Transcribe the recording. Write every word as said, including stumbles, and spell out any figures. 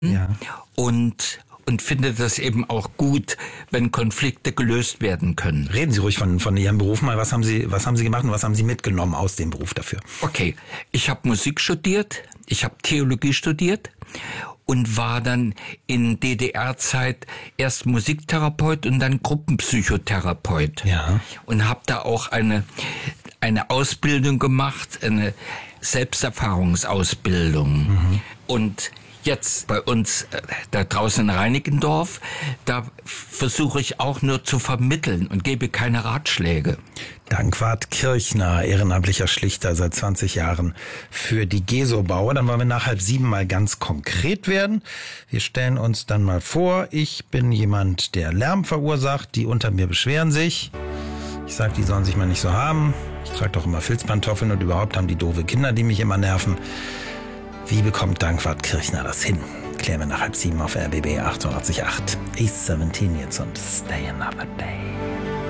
Ja. Und, und finde das eben auch gut, wenn Konflikte gelöst werden können. Reden Sie ruhig von, von Ihrem Beruf mal. Was haben Sie, was haben Sie gemacht und was haben Sie mitgenommen aus dem Beruf dafür? Okay, ich habe Musik studiert, ich habe Theologie studiert und war dann in D D R-Zeit erst Musiktherapeut und dann Gruppenpsychotherapeut. Ja. Und habe da auch eine, eine Ausbildung gemacht, eine Selbsterfahrungsausbildung. Mhm. Und jetzt bei uns äh, da draußen in Reinickendorf, da versuche ich auch nur zu vermitteln und gebe keine Ratschläge. Dankwart Kirchner, ehrenamtlicher Schlichter seit zwanzig Jahren für die Gesobauer. Dann wollen wir nach halb sieben mal ganz konkret werden. Wir stellen uns dann mal vor, ich bin jemand, der Lärm verursacht. Die unter mir beschweren sich. Ich sage, die sollen sich mal nicht so haben. Ich trage doch immer Filzpantoffeln und überhaupt haben die doofe Kinder, die mich immer nerven. Wie bekommt Dankwart Kirchner das hin? Klären wir nach halb sieben auf R B B achtundachtzig Komma acht. East siebzehn jetzt und Stay Another Day.